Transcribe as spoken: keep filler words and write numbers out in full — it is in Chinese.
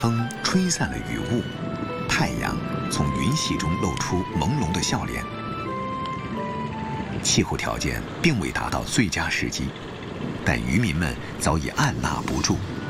风吹散了雨雾，太阳从云隙中露出朦胧的笑脸。气候条件并未达到最佳时机，但渔民们早已按捺不住。